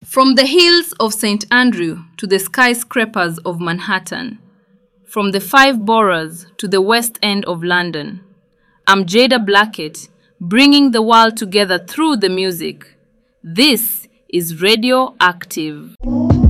From the hills of St. Andrew to the skyscrapers of Manhattan, from the five boroughs to the West End of London, I'm Jada Blackett, bringing the world together through the music. This is Radio Active.